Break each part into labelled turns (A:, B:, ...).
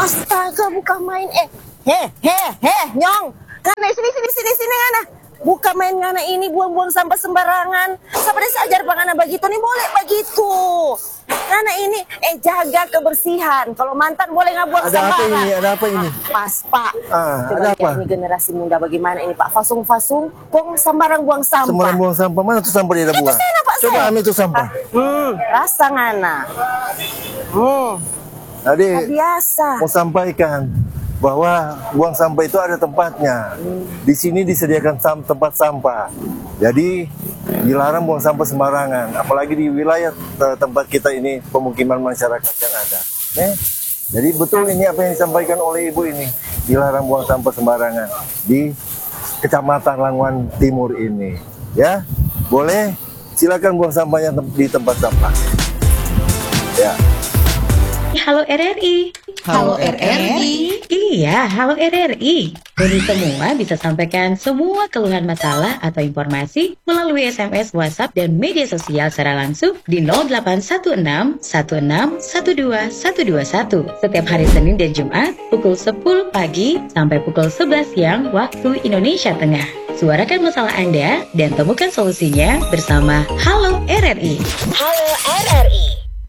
A: Astaga, buka main. Nyong. Ngana sini ngana. Buka main ngana ini buang-buang sampah sembarangan. Sampai sajar bang ngana begitu nih boleh begitu. Ngana ini jaga kebersihan. Kalau mantan boleh nggak buang sembarangan.
B: Ada apa ini?
A: Mas Pak.
B: Ada apa?
A: Ini generasi muda bagaimana ini Pak? Fasung-fasung buang buang sampah.
B: Sembarang buang sampah. Mana tuh sampah dia buang?
A: Sana, Pak,
B: Coba
A: saya.
B: ambil tuh sampah.
A: Rasa ngana.
B: Adik,
A: biasa.
B: mau sampaikan bahwa buang sampah itu ada tempatnya. Di sini disediakan tempat sampah. Jadi dilarang buang sampah sembarangan. Apalagi di wilayah tempat kita ini pemukiman masyarakat yang ada. Jadi betul ini apa yang disampaikan oleh ibu ini. Dilarang buang sampah sembarangan di Kecamatan Languan Timur ini. Ya, boleh. Silakan buang sampahnya di tempat sampah. Ya.
C: Halo RRI.
D: Halo RRI.
C: Iya, halo RRI. Kami semua bisa sampaikan semua keluhan masalah atau informasi melalui SMS, WhatsApp, dan media sosial secara langsung di 0816 16 12 121 setiap hari Senin dan Jumat pukul 10 pagi sampai pukul 11 siang waktu Indonesia Tengah. Suarakan masalah Anda dan temukan solusinya bersama Halo RRI.
A: Halo RRI.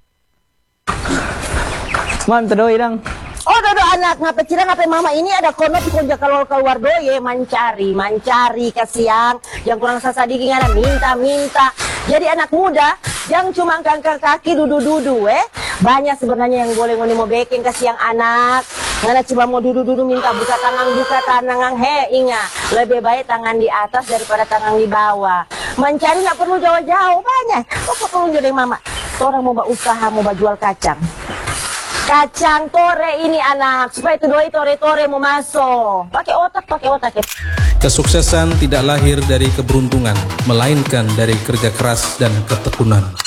D: Mantap doi dong.
A: Oh, dodo anak ngapa cira ngapa mama ini ada kono konja kalau keluar doye mancari kasiang yang kurang sasadiki ngana minta. Jadi anak muda yang cuma angkat kaki dudu banyak sebenarnya yang boleh ngoni mau baking kasiang anak. Ngana cuma mau dudu minta buka tangan inga lebih baik tangan di atas daripada tangan di bawah. Mencari nggak perlu jauh-jauh banyak. Kok perlu jadi mama? Orang mau usaha mau jual kacang tore ini anak supaya itu doi tore mau masuk pakai otak.
E: Kesuksesan tidak lahir dari keberuntungan, melainkan dari kerja keras dan ketekunan.